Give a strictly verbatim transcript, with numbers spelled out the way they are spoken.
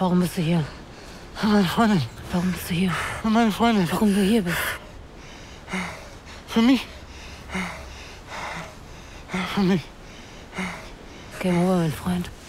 Warum bist du hier? Meine Freundin. Warum bist du hier? Meine Freundin. Warum du hier bist? Für mich. Für mich. Game over, mein Freund.